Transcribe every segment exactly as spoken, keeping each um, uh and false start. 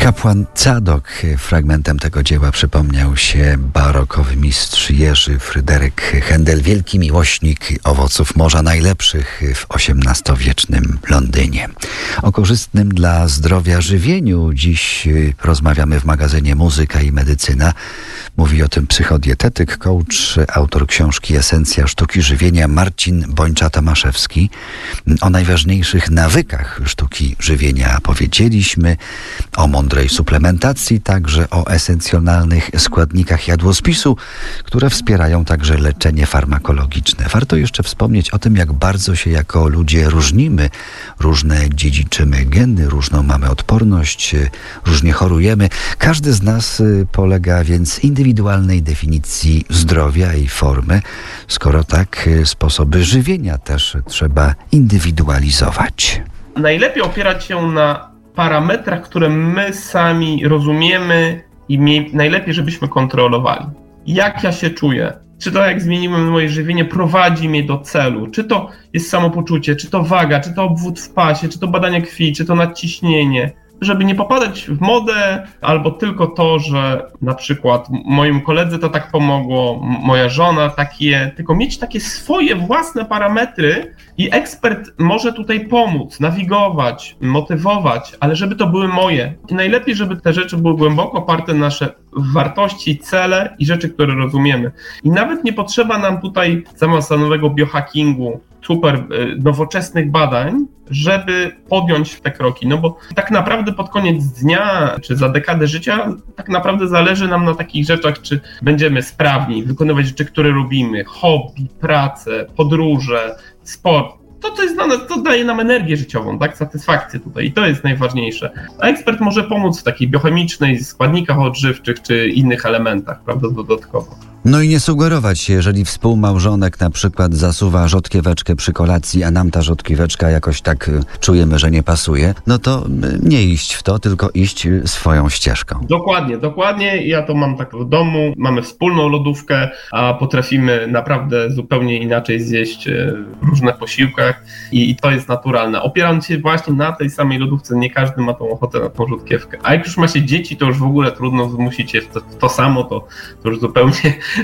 Kapłan Cadok. Fragmentem tego dzieła przypomniał się barokowy mistrz Jerzy Fryderyk Händel, wielki miłośnik owoców morza, najlepszych w osiemnastowiecznym Londynie. O korzystnym dla zdrowia żywieniu dziś rozmawiamy w magazynie Muzyka i Medycyna. Mówi o tym psychodietetyk, coach, autor książki Esencja sztuki żywienia Marcin Bończa-Tomaszewski. O najważniejszych nawykach sztuki żywienia powiedzieliśmy, o mądrej suplementacji, także o esencjonalnych składnikach jadłospisu, które wspierają także leczenie farmakologiczne. Warto jeszcze wspomnieć o tym, jak bardzo się jako ludzie różnimy. Różne dziedziczymy geny, różną mamy odporność, różnie chorujemy. Każdy z nas polega więc indywidualnej definicji zdrowia i formy. Skoro tak, sposoby żywienia też trzeba indywidualizować. Najlepiej opierać się na parametrach, które my sami rozumiemy i mniej, najlepiej, żebyśmy kontrolowali. Jak ja się czuję? Czy to, jak zmieniłem moje żywienie, prowadzi mnie do celu? Czy to jest samopoczucie, czy to waga, czy to obwód w pasie, czy to badanie krwi, czy to nadciśnienie? Żeby nie popadać w modę, albo tylko to, że na przykład moim koledze to tak pomogło, moja żona takie, tylko mieć takie swoje własne parametry i ekspert może tutaj pomóc, nawigować, motywować, ale żeby to były moje. I najlepiej, żeby te rzeczy były głęboko oparte na nasze wartości, cele i rzeczy, które rozumiemy. I nawet nie potrzeba nam tutaj zaawansowanego biohackingu, super nowoczesnych badań, żeby podjąć te kroki, no bo tak naprawdę pod koniec dnia, czy za dekadę życia, tak naprawdę zależy nam na takich rzeczach, czy będziemy sprawni, wykonywać rzeczy, które lubimy, hobby, pracę, podróże, sport. To, co jest dla nas, to daje nam energię życiową, tak? Satysfakcję tutaj i to jest najważniejsze. A ekspert może pomóc w takiej biochemicznej, składnikach odżywczych czy innych elementach, prawda, dodatkowo. No i nie sugerować się, jeżeli współmałżonek na przykład zasuwa rzodkieweczkę przy kolacji, a nam ta rzodkieweczka jakoś tak czujemy, że nie pasuje, no to nie iść w to, tylko iść swoją ścieżką. Dokładnie, dokładnie. Ja to mam tak w domu, mamy wspólną lodówkę, a potrafimy naprawdę zupełnie inaczej zjeść w różnych posiłkach i, i to jest naturalne. Opierając się właśnie na tej samej lodówce, nie każdy ma tą ochotę na tą rzodkiewkę. A jak już ma się dzieci, to już w ogóle trudno zmusić je w to, w to samo, to, to już zupełnie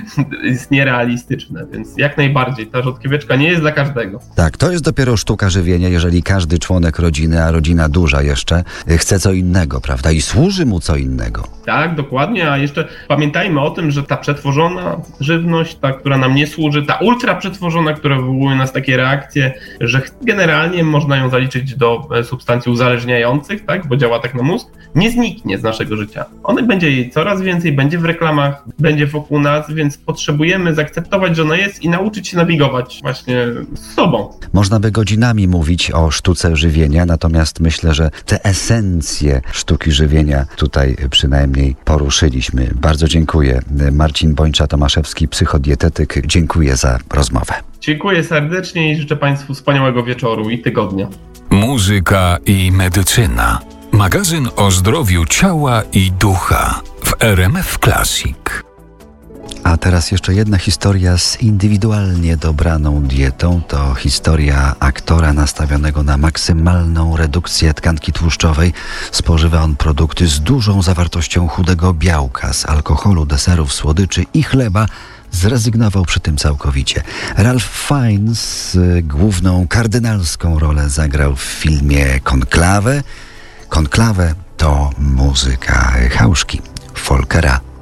jest nierealistyczne, więc jak najbardziej ta rzodkieweczka nie jest dla każdego. Tak, to jest dopiero sztuka żywienia, jeżeli każdy członek rodziny, a rodzina duża jeszcze, chce co innego, prawda? I służy mu co innego. Tak, dokładnie, a jeszcze pamiętajmy o tym, że ta przetworzona żywność, ta, która nam nie służy, ta ultra przetworzona, która wywołuje nas takie reakcje, że generalnie można ją zaliczyć do substancji uzależniających, tak, bo działa tak na mózg, nie zniknie z naszego życia. Ona będzie jej coraz więcej, będzie w reklamach, będzie wokół nas, więc potrzebujemy zaakceptować, że ona jest i nauczyć się nawigować właśnie z sobą. Można by godzinami mówić o sztuce żywienia, natomiast myślę, że te esencje sztuki żywienia tutaj przynajmniej poruszyliśmy. Bardzo dziękuję. Marcin Bończa-Tomaszewski, psychodietetyk. Dziękuję za rozmowę. Dziękuję serdecznie i życzę Państwu wspaniałego wieczoru i tygodnia. Muzyka i medycyna. Magazyn o zdrowiu ciała i ducha w R M F Classic. A teraz jeszcze jedna historia z indywidualnie dobraną dietą. To historia aktora nastawionego na maksymalną redukcję tkanki tłuszczowej. Spożywa on produkty z dużą zawartością chudego białka, z alkoholu, deserów, słodyczy i chleba. Zrezygnował przy tym całkowicie. Ralph Fiennes główną kardynalską rolę zagrał w filmie Konklawę. Konklawę to muzyka Hauszki, Folkera